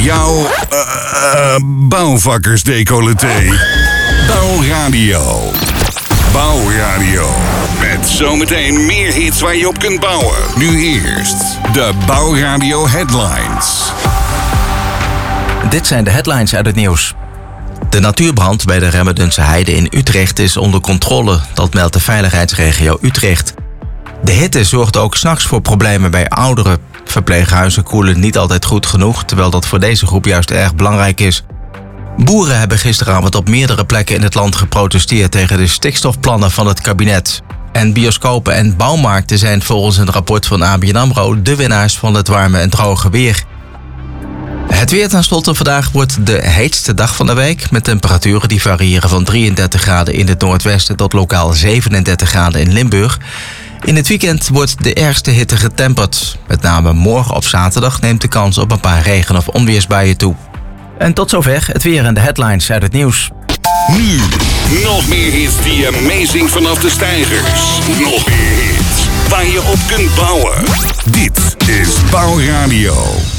jouw bouwvakkersdecolleté. Bouwradio. Bouwradio. Met zometeen meer hits waar je op kunt bouwen. Nu eerst de Bouwradio Headlines. Dit zijn de headlines uit het nieuws. De natuurbrand bij de Remmendense Heide in Utrecht is onder controle. Dat meldt de veiligheidsregio Utrecht. De hitte zorgt ook 's nachts voor problemen bij ouderen. Verpleeghuizen koelen niet altijd goed genoeg, terwijl dat voor deze groep juist erg belangrijk is. Boeren hebben gisteravond op meerdere plekken in het land geprotesteerd tegen de stikstofplannen van het kabinet. En bioscopen en bouwmarkten zijn volgens een rapport van ABN AMRO de winnaars van het warme en droge weer. Het weer tenslotte vandaag wordt de heetste dag van de week, met temperaturen die variëren van 33 graden in het noordwesten tot lokaal 37 graden in Limburg. In het weekend wordt de ergste hitte getemperd. Met name morgen op zaterdag neemt de kans op een paar regen- of onweersbuien toe. En tot zover het weer en de headlines uit het nieuws. Nu, nog meer hits die amazing vanaf de stijgers. Nog meer hits waar je op kunt bouwen. Dit is Bouwradio.